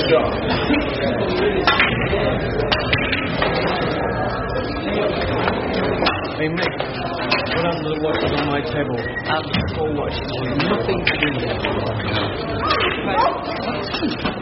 Hey, Mick, what happened to the watches on my table? 4 watches with nothing to do with it.